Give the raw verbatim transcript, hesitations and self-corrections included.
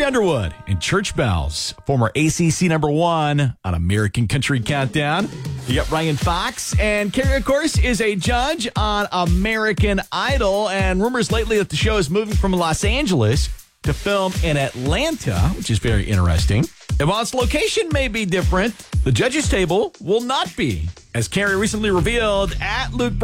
Carrie Underwood and Church Bells, former A C C number one on American Country Countdown. You got Ryan Fox, and Carrie, of course, is a judge on American Idol, and rumors lately that the show is moving from Los Angeles to film in Atlanta, which is very interesting. And while its location may be different, the judges' table will not be, as Carrie recently revealed at Luke